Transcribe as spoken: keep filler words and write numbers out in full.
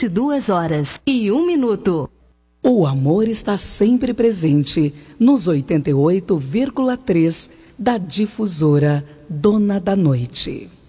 vinte e duas horas e um minuto. O amor está sempre presente nos oitenta e oito vírgula três da Difusora Dona da Noite.